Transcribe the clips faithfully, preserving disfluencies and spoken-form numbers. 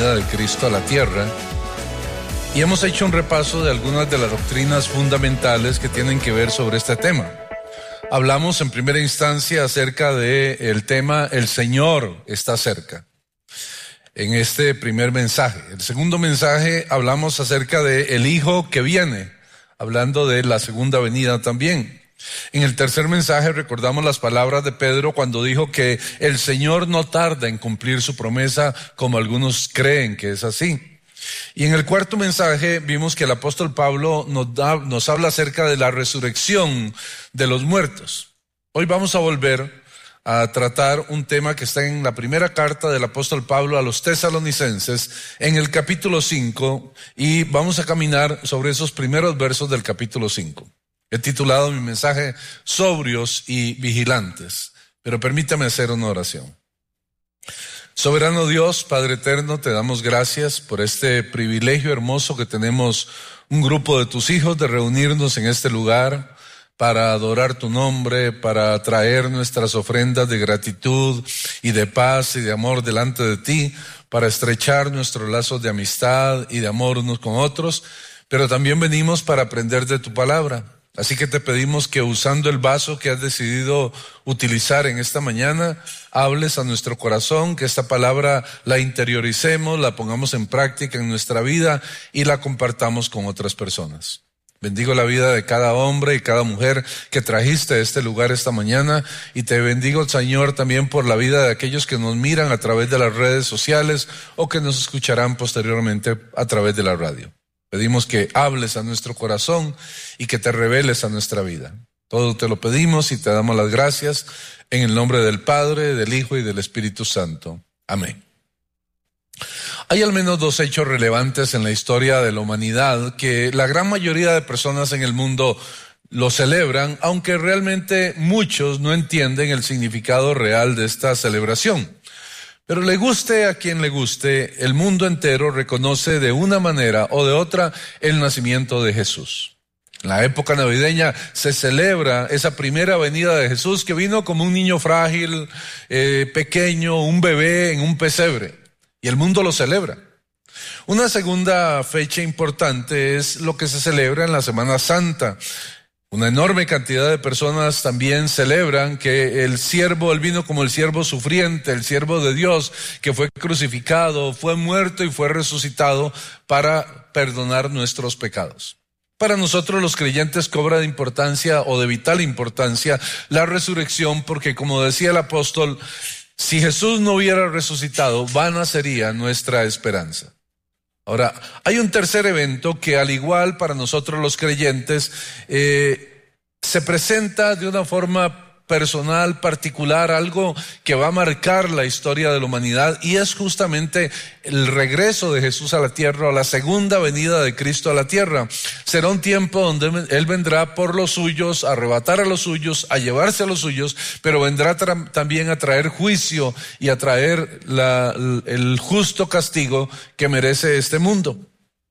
venida de Cristo a la tierra y hemos hecho un repaso de algunas de las doctrinas fundamentales que tienen que ver sobre este tema. Hablamos en primera instancia acerca del tema El Señor está cerca, en este primer mensaje. El segundo mensaje hablamos acerca de el Hijo que viene, hablando de la segunda venida también. En el tercer mensaje recordamos las palabras de Pedro cuando dijo que el Señor no tarda en cumplir su promesa como algunos creen que es así. Y en el cuarto mensaje vimos que el apóstol Pablo nos, da, nos habla acerca de la resurrección de los muertos. Hoy vamos a volver a tratar un tema que está en la primera carta del apóstol Pablo a los tesalonicenses, en el capítulo cinco, y vamos a caminar sobre esos primeros versos del capítulo cinco. He titulado mi mensaje Sobrios y Vigilantes, pero permítame hacer una oración. Soberano Dios, Padre eterno, te damos gracias por este privilegio hermoso que tenemos un grupo de tus hijos de reunirnos en este lugar para adorar tu nombre, para traer nuestras ofrendas de gratitud y de paz y de amor delante de ti, para estrechar nuestros lazos de amistad y de amor unos con otros, pero también venimos para aprender de tu palabra. Así que te pedimos que usando el vaso que has decidido utilizar en esta mañana, hables a nuestro corazón, que esta palabra la interioricemos, la pongamos en práctica en nuestra vida y la compartamos con otras personas. Bendigo la vida de cada hombre y cada mujer que trajiste a este lugar esta mañana, y te bendigo, Señor, también por la vida de aquellos que nos miran a través de las redes sociales o que nos escucharán posteriormente a través de la radio. Pedimos que hables a nuestro corazón y que te reveles a nuestra vida. Todo te lo pedimos y te damos las gracias en el nombre del Padre, del Hijo y del Espíritu Santo. Amén. Hay al menos dos hechos relevantes en la historia de la humanidad que la gran mayoría de personas en el mundo lo celebran, aunque realmente muchos no entienden el significado real de esta celebración. Pero le guste a quien le guste, el mundo entero reconoce de una manera o de otra el nacimiento de Jesús. En la época navideña se celebra esa primera venida de Jesús, que vino como un niño frágil, eh, pequeño, un bebé en un pesebre, y el mundo lo celebra. Una segunda fecha importante es lo que se celebra en la Semana Santa. Una enorme cantidad de personas también celebran que el siervo, él vino como el siervo sufriente, el siervo de Dios, que fue crucificado, fue muerto y fue resucitado para perdonar nuestros pecados. Para nosotros los creyentes cobra de importancia o de vital importancia la resurrección, porque como decía el apóstol, si Jesús no hubiera resucitado, vana sería nuestra esperanza. Ahora, hay un tercer evento que al igual para nosotros los creyentes eh, se presenta de una forma personal, particular, algo que va a marcar la historia de la humanidad, y es justamente el regreso de Jesús a la tierra, o la segunda venida de Cristo a la tierra. Será un tiempo donde Él vendrá por los suyos, a arrebatar a los suyos, a llevarse a los suyos, pero vendrá tra- también a traer juicio y a traer la, el justo castigo que merece este mundo.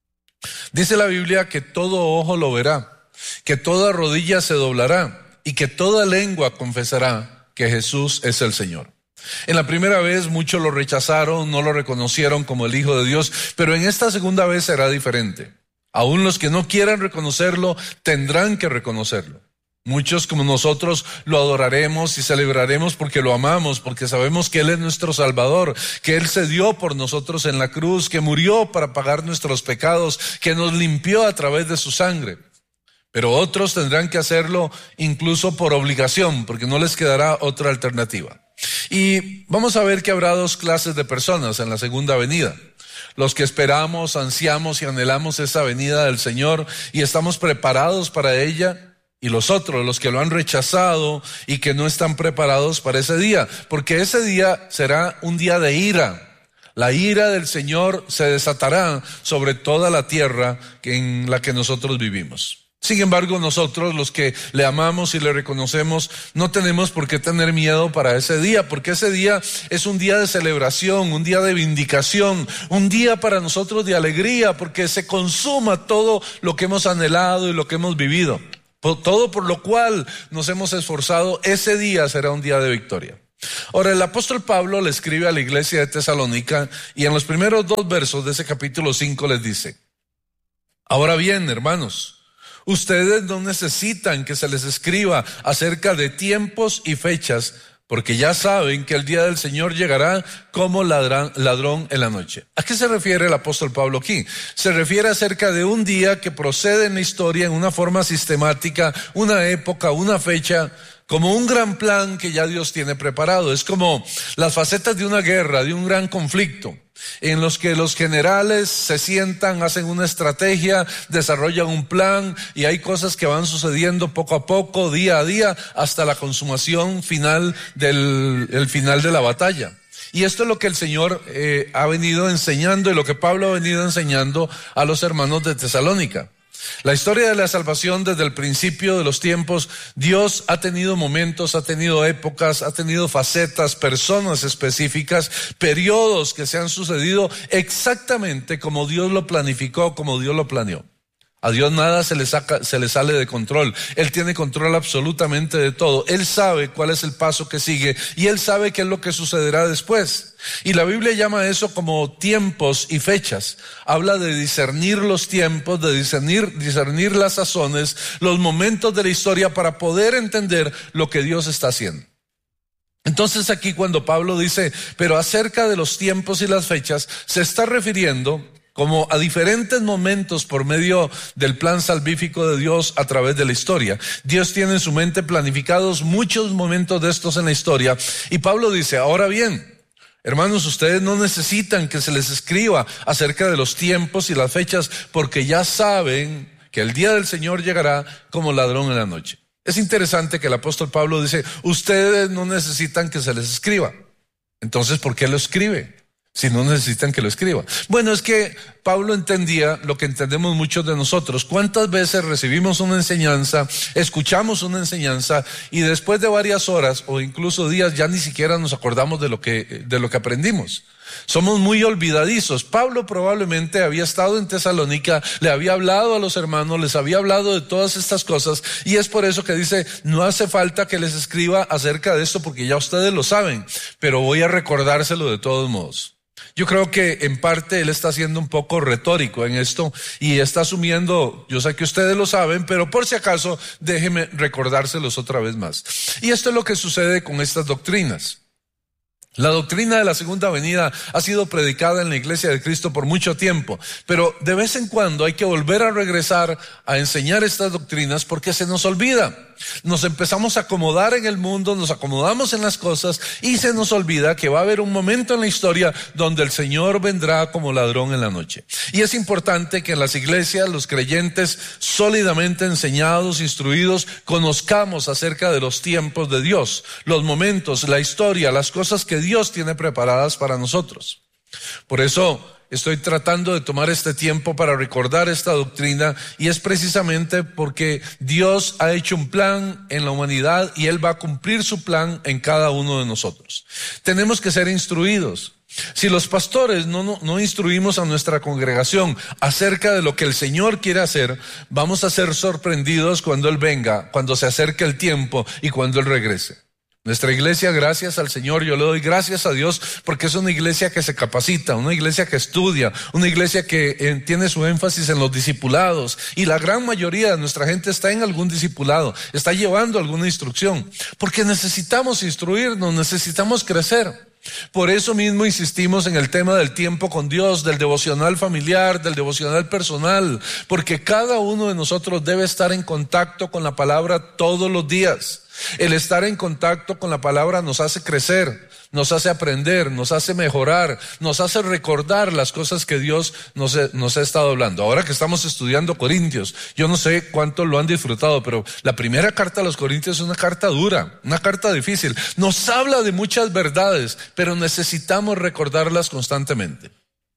Dice la Biblia que todo ojo lo verá, que toda rodilla se doblará, y que toda lengua confesará que Jesús es el Señor. En la primera vez muchos lo rechazaron, no lo reconocieron como el Hijo de Dios, pero en esta segunda vez será diferente. Aún los que no quieran reconocerlo, tendrán que reconocerlo. Muchos como nosotros lo adoraremos y celebraremos porque lo amamos, porque sabemos que Él es nuestro Salvador, que Él se dio por nosotros en la cruz, que murió para pagar nuestros pecados, que nos limpió a través de su sangre. Pero otros tendrán que hacerlo incluso por obligación, porque no les quedará otra alternativa. Y vamos a ver que habrá dos clases de personas en la segunda venida. Los que esperamos, ansiamos y anhelamos esa venida del Señor y estamos preparados para ella, y los otros, los que lo han rechazado y que no están preparados para ese día, porque ese día será un día de ira. La ira del Señor se desatará sobre toda la tierra en la que nosotros vivimos. Sin embargo, nosotros, los que le amamos y le reconocemos, no tenemos por qué tener miedo para ese día, porque ese día es un día de celebración, un día de vindicación, un día para nosotros de alegría, porque se consuma todo lo que hemos anhelado y lo que hemos vivido. Todo por lo cual nos hemos esforzado, ese día será un día de victoria. Ahora, el apóstol Pablo le escribe a la iglesia de Tesalónica y en los primeros dos versos de ese capítulo cinco les dice: ahora bien, hermanos, ustedes no necesitan que se les escriba acerca de tiempos y fechas, porque ya saben que el día del Señor llegará como ladrón, ladrón en la noche. ¿A qué se refiere el apóstol Pablo aquí? Se refiere acerca de un día que procede en la historia en una forma sistemática, una época, una fecha, como un gran plan que ya Dios tiene preparado. Es como las facetas de una guerra, de un gran conflicto, en los que los generales se sientan, hacen una estrategia, desarrollan un plan y hay cosas que van sucediendo poco a poco, día a día, hasta la consumación final del el final de la batalla. Y esto es lo que el Señor eh, ha venido enseñando y lo que Pablo ha venido enseñando a los hermanos de Tesalónica. La historia de la salvación desde el principio de los tiempos, Dios ha tenido momentos, ha tenido épocas, ha tenido facetas, personas específicas, periodos que se han sucedido exactamente como Dios lo planificó, como Dios lo planeó. A Dios nada se le saca, se le sale de control. Él tiene control absolutamente de todo. Él sabe cuál es el paso que sigue y Él sabe qué es lo que sucederá después. Y la Biblia llama eso como tiempos y fechas. Habla de discernir los tiempos, de discernir, discernir las sazones, los momentos de la historia para poder entender lo que Dios está haciendo. Entonces aquí cuando Pablo dice, pero acerca de los tiempos y las fechas, se está refiriendo como a diferentes momentos por medio del plan salvífico de Dios a través de la historia. Dios tiene en su mente planificados muchos momentos de estos en la historia. Y Pablo dice, ahora bien, hermanos, ustedes no necesitan que se les escriba acerca de los tiempos y las fechas, porque ya saben que el día del Señor llegará como ladrón en la noche. Es interesante que el apóstol Pablo dice, ustedes no necesitan que se les escriba. Entonces, ¿por qué lo escribe? Si no necesitan que lo escriba. Bueno, es que Pablo entendía lo que entendemos muchos de nosotros. ¿Cuántas veces recibimos una enseñanza, escuchamos una enseñanza y después de varias horas o incluso días ya ni siquiera nos acordamos de lo que, de lo que aprendimos? Somos muy olvidadizos. Pablo probablemente había estado en Tesalónica, le había hablado a los hermanos, les había hablado de todas estas cosas y es por eso que dice, no hace falta que les escriba acerca de esto porque ya ustedes lo saben, pero voy a recordárselo de todos modos. Yo creo que en parte él está siendo un poco retórico en esto y está asumiendo, yo sé que ustedes lo saben, pero por si acaso déjenme recordárselos otra vez más. Y esto es lo que sucede con estas doctrinas. La doctrina de la segunda venida ha sido predicada en la iglesia de Cristo por mucho tiempo, pero de vez en cuando hay que volver a regresar a enseñar estas doctrinas porque se nos olvida. Nos empezamos a acomodar en el mundo, nos acomodamos en las cosas y se nos olvida que va a haber un momento en la historia donde el Señor vendrá como ladrón en la noche. Y es importante que en las iglesias los creyentes sólidamente enseñados, instruidos, conozcamos acerca de los tiempos de Dios, los momentos, la historia, las cosas que Dios tiene preparadas para nosotros. Por eso estoy tratando de tomar este tiempo para recordar esta doctrina y es precisamente porque Dios ha hecho un plan en la humanidad y Él va a cumplir su plan en cada uno de nosotros. Tenemos que ser instruidos. Si los pastores no, no, no instruimos a nuestra congregación acerca de lo que el Señor quiere hacer, vamos a ser sorprendidos cuando Él venga, cuando se acerque el tiempo y cuando Él regrese. Nuestra iglesia, gracias al Señor, yo le doy gracias a Dios porque es una iglesia que se capacita, una iglesia que estudia, una iglesia que eh, tiene su énfasis en los discipulados y la gran mayoría de nuestra gente está en algún discipulado, está llevando alguna instrucción, porque necesitamos instruirnos, necesitamos crecer. Por eso mismo insistimos en el tema del tiempo con Dios, del devocional familiar, del devocional personal, porque cada uno de nosotros debe estar en contacto con la palabra todos los días. El estar en contacto con la palabra nos hace crecer, nos hace aprender, nos hace mejorar, nos hace recordar las cosas que Dios nos, nos ha estado hablando. Ahora que estamos estudiando Corintios, yo no sé cuánto lo han disfrutado, pero la primera carta a los Corintios es una carta dura, una carta difícil. Nos habla de muchas verdades, pero necesitamos recordarlas constantemente.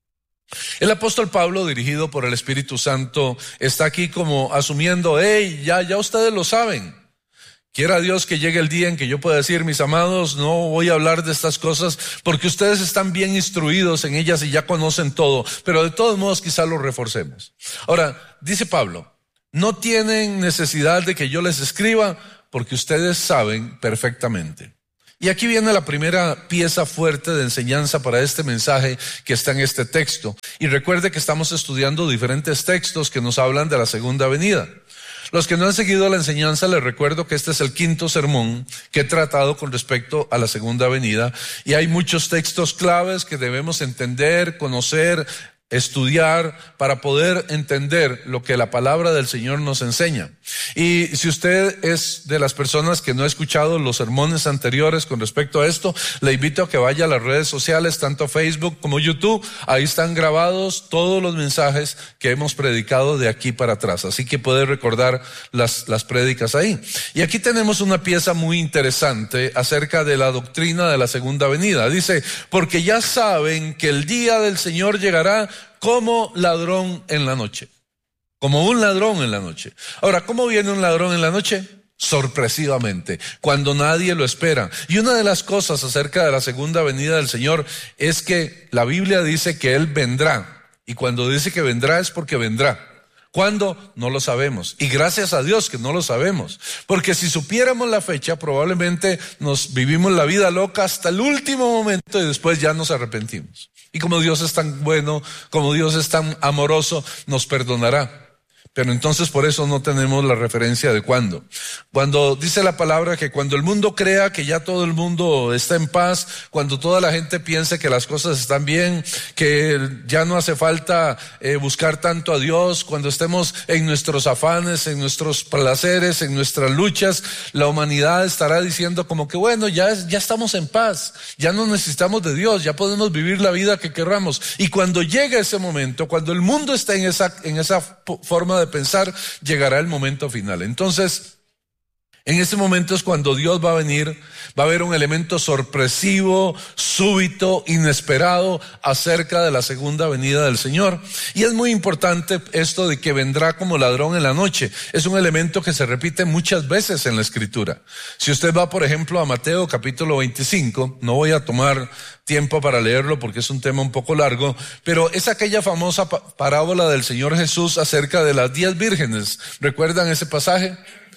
El apóstol Pablo, dirigido por el Espíritu Santo, está aquí como asumiendo, hey, ya, ya ustedes lo saben. Quiera Dios que llegue el día en que yo pueda decir, mis amados, no voy a hablar de estas cosas porque ustedes están bien instruidos en ellas y ya conocen todo, pero de todos modos quizá lo reforcemos. Ahora, dice Pablo, no tienen necesidad de que yo les escriba porque ustedes saben perfectamente. Y aquí viene la primera pieza fuerte de enseñanza para este mensaje que está en este texto. Y recuerde que estamos estudiando diferentes textos que nos hablan de la segunda venida. Los que no han seguido la enseñanza, les recuerdo que este es el quinto sermón que he tratado con respecto a la segunda venida. Y hay muchos textos claves que debemos entender, conocer, estudiar para poder entender lo que la palabra del Señor nos enseña. Y si usted es de las personas que no ha escuchado los sermones anteriores con respecto a esto, le invito a que vaya a las redes sociales, tanto Facebook como YouTube. Ahí están grabados todos los mensajes que hemos predicado de aquí para atrás. Así que puede recordar las, las prédicas ahí. Y aquí tenemos una pieza muy interesante acerca de la doctrina de la segunda venida. Dice, porque ya saben que el día del Señor llegará como ladrón en la noche. Como un ladrón en la noche. Ahora, ¿cómo viene un ladrón en la noche? Sorpresivamente, cuando nadie lo espera. Y una de las cosas acerca de la segunda venida del Señor es que la Biblia dice que Él vendrá. Y cuando dice que vendrá es porque vendrá. ¿Cuándo? No lo sabemos. Y gracias a Dios que no lo sabemos. Porque si supiéramos la fecha, probablemente nos vivimos la vida loca hasta el último momento y después ya nos arrepentimos. Y como Dios es tan bueno, como Dios es tan amoroso, nos perdonará. Pero entonces por eso no tenemos la referencia de cuándo. Cuando dice la palabra que cuando el mundo crea que ya todo el mundo está en paz, cuando toda la gente piense que las cosas están bien, que ya no hace falta eh, buscar tanto a Dios, cuando estemos en nuestros afanes, en nuestros placeres, en nuestras luchas, la humanidad estará diciendo como que bueno, ya, es, ya estamos en paz, ya no necesitamos de Dios, ya podemos vivir la vida que querramos. Y cuando llegue ese momento, cuando el mundo está en esa, en esa forma de pensar, llegará el momento final. Entonces, en ese momento es cuando Dios va a venir, va a haber un elemento sorpresivo, súbito, inesperado acerca de la segunda venida del Señor. Y es muy importante esto de que vendrá como ladrón en la noche. Es un elemento que se repite muchas veces en la Escritura. Si usted va, por ejemplo, a Mateo capítulo veinticinco, no voy a tomar tiempo para leerlo porque es un tema un poco largo, pero es aquella famosa parábola del Señor Jesús acerca de las diez vírgenes. ¿Recuerdan ese pasaje?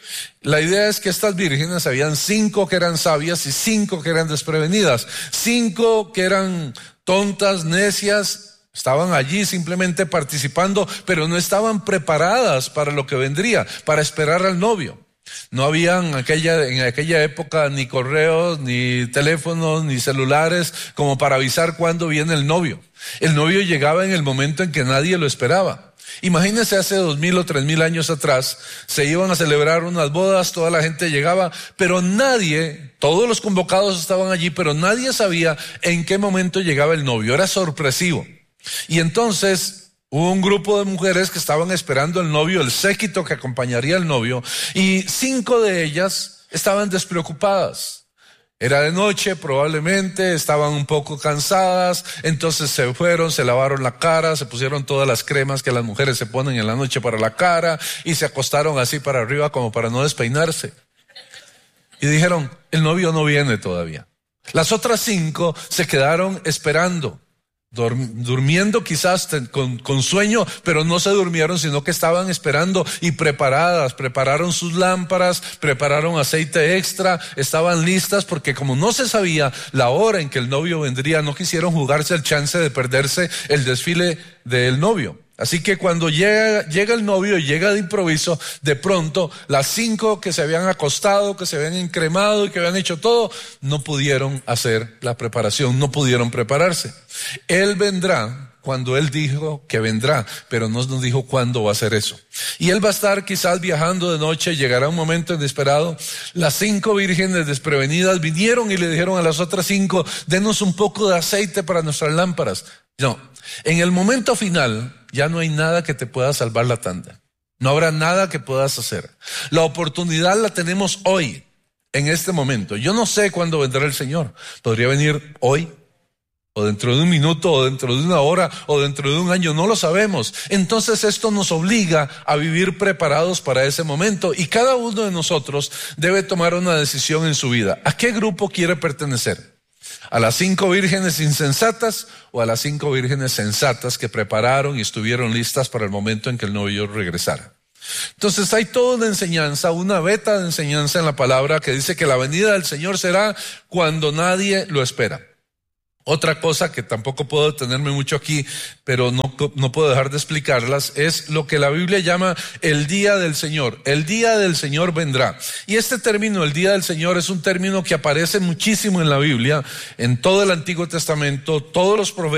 La idea es que estas vírgenes, habían cinco que eran sabias y cinco que eran desprevenidas. Cinco que eran tontas, necias, estaban allí simplemente participando, pero no estaban preparadas para lo que vendría, para esperar al novio. No habían aquella, en aquella época ni correos, ni teléfonos, ni celulares como para avisar cuándo viene el novio. El novio llegaba en el momento en que nadie lo esperaba. Imagínense hace dos mil o tres mil años atrás, se iban a celebrar unas bodas, toda la gente llegaba, pero nadie, todos los convocados estaban allí, pero nadie sabía en qué momento llegaba el novio, era sorpresivo. Y entonces hubo un grupo de mujeres que estaban esperando al novio, el séquito que acompañaría al novio, y cinco de ellas estaban despreocupadas. Era de noche, probablemente, estaban un poco cansadas, entonces se fueron, se lavaron la cara, se pusieron todas las cremas que las mujeres se ponen en la noche para la cara y se acostaron así para arriba como para no despeinarse. Y dijeron, el novio no viene todavía. Las otras cinco se quedaron esperando, durmiendo quizás con, con sueño, pero no se durmieron, sino que estaban esperando y preparadas, prepararon sus lámparas, prepararon aceite extra, estaban listas porque como no se sabía la hora en que el novio vendría, no quisieron jugarse el chance de perderse el desfile del novio. Así que cuando llega, llega el novio y llega de improviso, de pronto las cinco que se habían acostado, que se habían encremado y que habían hecho todo, no pudieron hacer la preparación, no pudieron prepararse. Él vendrá cuando Él dijo que vendrá, pero no nos dijo cuándo va a hacer eso. Y Él va a estar quizás viajando de noche, llegará un momento inesperado. Las cinco vírgenes desprevenidas vinieron y le dijeron a las otras cinco, denos un poco de aceite para nuestras lámparas. No, en el momento final ya no hay nada que te pueda salvar la tanda. No habrá nada que puedas hacer. La oportunidad la tenemos hoy, en este momento. Yo no sé cuándo vendrá el Señor. Podría venir hoy, o dentro de un minuto, o dentro de una hora, o dentro de un año, no lo sabemos. Entonces esto nos obliga a vivir preparados para ese momento. Y cada uno de nosotros debe tomar una decisión en su vida. ¿A qué grupo quiere pertenecer? ¿A las cinco vírgenes insensatas o a las cinco vírgenes sensatas que prepararon y estuvieron listas para el momento en que el novio regresara? Entonces hay toda una enseñanza, una beta de enseñanza en la palabra que dice que la venida del Señor será cuando nadie lo espera. Otra cosa que tampoco puedo detenerme mucho aquí, pero no, no puedo dejar de explicarlas, es lo que la Biblia llama el día del Señor. El día del Señor vendrá. Y este término, el día del Señor, es un término que aparece muchísimo en la Biblia, en todo el Antiguo Testamento, todos los profetas